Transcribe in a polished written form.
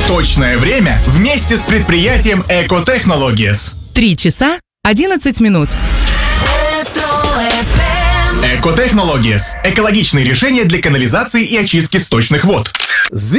Точное время вместе с предприятием Eco Technologies. 3 часа 11 минут. Eco Technologies – экологичные решения для канализации и очистки сточных вод.